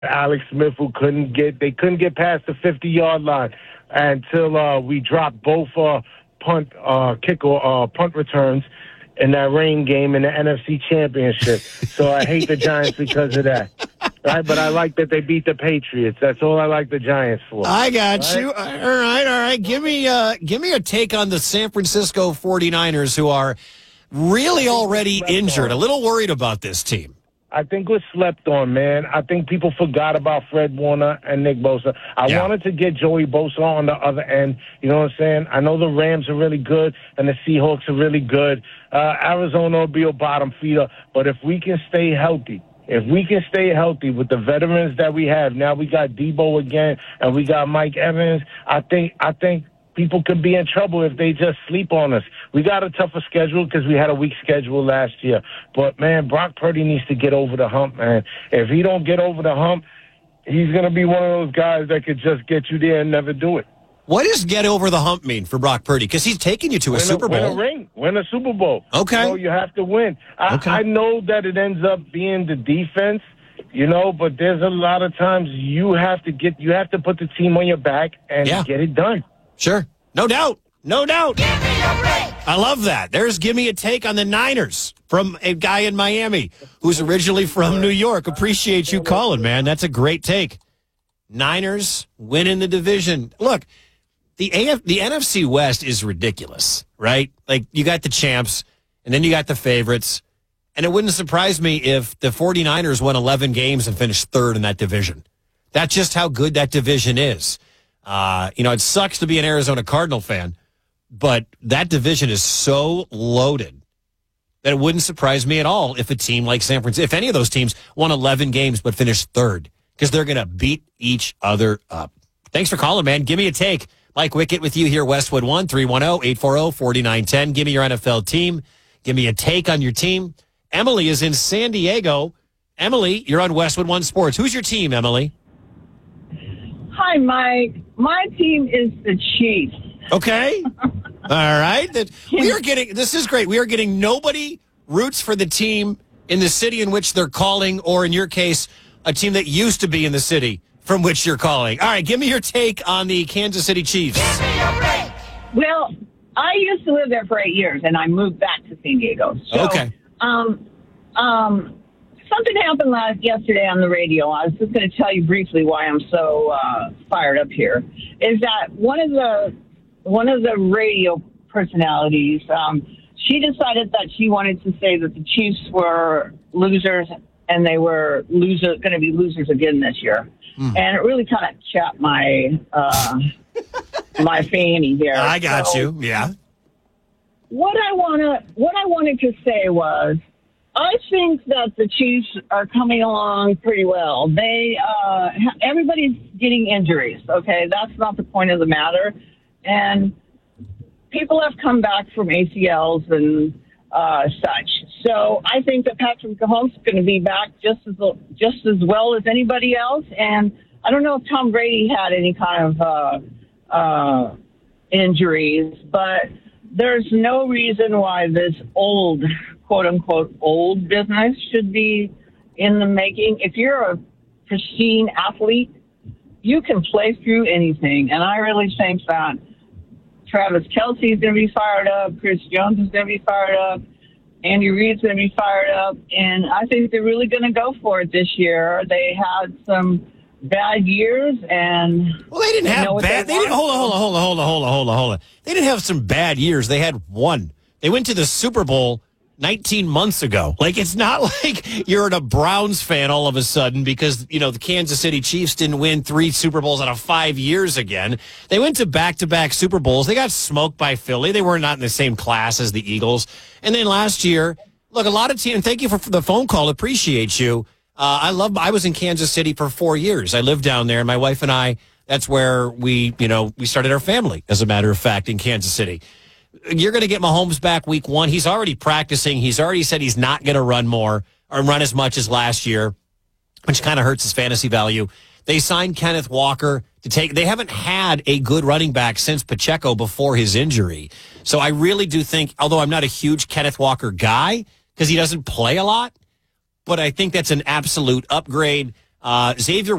Alex Smith, who couldn't get past the 50-yard line until we dropped both punt returns in that rain game in the NFC Championship. So I hate the Giants because of that. Right, but I like that they beat the Patriots. That's all I like the Giants for. I got you. All right. Give me a take on the San Francisco 49ers, who are really already injured. A little worried about this team. I think we're slept on, man. I think people forgot about Fred Warner and Nick Bosa. I wanted to get Joey Bosa on the other end. You know what I'm saying? I know the Rams are really good and the Seahawks are really good. Arizona will be a bottom feeder. But if we can stay healthy, with the veterans that we have, now we got Debo again and we got Mike Evans, I think people could be in trouble if they just sleep on us. We got a tougher schedule because we had a weak schedule last year. But, man, Brock Purdy needs to get over the hump, man. If he don't get over the hump, he's going to be one of those guys that could just get you there and never do it. What does get over the hump mean for Brock Purdy? Because he's taking you to a Super Bowl. Win a ring. Win a Super Bowl. Okay. You have to win. I know that it ends up being the defense, but there's a lot of times you have to put the team on your back and get it done. Sure. No doubt. Give me a break. I love that. Give me a take on the Niners from a guy in Miami who's originally from New York. Appreciate you calling, man. That's a great take. Niners winning the division. Look, the NFC West is ridiculous, right? Like, you got the champs, and then you got the favorites. And it wouldn't surprise me if the 49ers won 11 games and finished third in that division. That's just how good that division is. It sucks to be an Arizona Cardinal fan, but that division is so loaded that it wouldn't surprise me at all if a team like San Francisco, if any of those teams won 11 games but finished third, because they're going to beat each other up. Thanks for calling, man. Give me a take. Mike Wickett with you here, Westwood 1-310-840-4910. Give me your NFL team. Give me a take on your team. Emily is in San Diego. Emily, you're on Westwood One Sports. Who's your team, Emily? Hi, Mike. My team is the Chiefs. Okay. All right. This is great. We are getting nobody roots for the team in the city in which they're calling, or in your case, a team that used to be in the city from which you're calling. All right. Give me your take on the Kansas City Chiefs. Give me a break. Well, I used to live there for 8 years, and I moved back to San Diego. So, okay. Something happened yesterday on the radio. I was just going to tell you briefly why I'm so fired up here. Is that one of the radio personalities? She decided that she wanted to say that the Chiefs were losers and they were going to be losers again this year, and it really kind of chapped my my fanny there. I got you. Yeah. What I wanted to say was, I think that the Chiefs are coming along pretty well. Everybody's getting injuries, okay? That's not the point of the matter. And people have come back from ACLs and such. So I think that Patrick Mahomes is going to be back just as well as anybody else. And I don't know if Tom Brady had any kind of injuries, but there's no reason why this old, quote-unquote, old business should be in the making. If you're a pristine athlete, you can play through anything. And I really think that Travis Kelce's going to be fired up, Chris Jones is going to be fired up, Andy Reid's going to be fired up, and I think they're really going to go for it this year. They had some bad years, and they didn't have bad. They didn't. Hold on. They didn't have some bad years. They had one. They went to the Super Bowl 19 months ago. Like, it's not like you're a Browns fan all of a sudden because, the Kansas City Chiefs didn't win 3 Super Bowls out of 5 years again. They went to back-to-back Super Bowls. They got smoked by Philly. They were not in the same class as the Eagles. And then last year, look, a lot of teams, and thank you for the phone call. Appreciate you. I was in Kansas City for 4 years. I lived down there, and my wife and I, that's where we started our family, as a matter of fact, in Kansas City. You're going to get Mahomes back week 1. He's already practicing. He's already said he's not going to run more or run as much as last year, which kind of hurts his fantasy value. They signed Kenneth Walker they haven't had a good running back since Pacheco before his injury. So I really do think, although I'm not a huge Kenneth Walker guy because he doesn't play a lot, but I think that's an absolute upgrade. Xavier